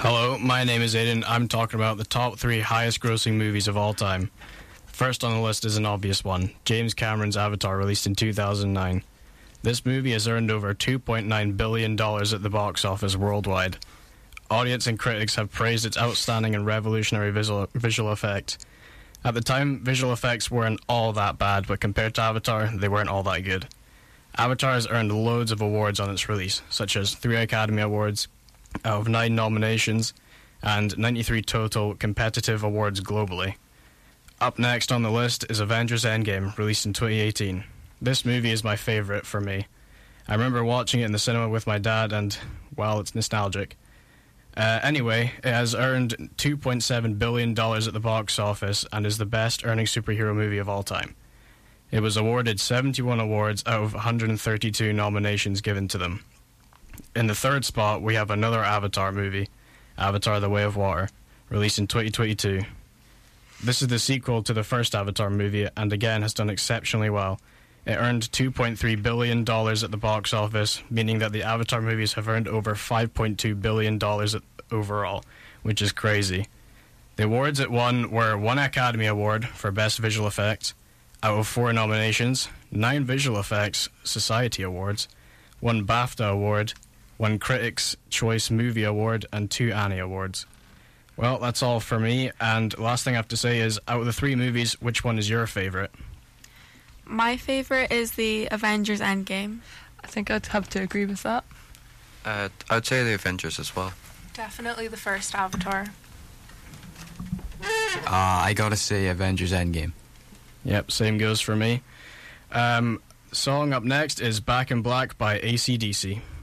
Hello, my name is Aiden. I'm talking about the top 3 highest grossing movies of all time. First on the list is an obvious one, James Cameron's Avatar, released in 2009. This movie has earned over $2.9 billion at the box office worldwide. Audience and critics have praised its outstanding and revolutionary visual effect. At the time, visual effects weren't all that bad, but compared to Avatar, they weren't all that good. Avatar has earned loads of awards on its release, such as 3 Academy Awards out of 9 nominations and 93 total competitive awards globally. Up next on the list is Avengers Endgame, released in 2018. This movie is my favourite for me. I remember watching it in the cinema with my dad and, well, it's nostalgic. Anyway, it has earned $2.7 billion at the box office and is the best earning superhero movie of all time. It was awarded 71 awards out of 132 nominations given to them. In the third spot, we have another Avatar movie, Avatar: The Way of Water, released in 2022. This is the sequel to the first Avatar movie and again has done exceptionally well. It earned $2.3 billion at the box office, meaning that the Avatar movies have earned over $5.2 billion overall, which is crazy. The awards it won were 1 Academy Award for Best Visual Effects, out of 4 nominations, 9 Visual Effects Society Awards, 1 BAFTA Award, 1 Critics' Choice Movie Award, and 2 Annie Awards. Well, that's all for me, and last thing I have to say is, out of the 3 movies, which one is your favourite? My favourite is the Avengers Endgame. I think I'd have to agree with that. I'd say the Avengers as well. Definitely the first Avatar. I gotta say Avengers Endgame. Yep, same goes for me. Song up next is Back in Black by AC/DC.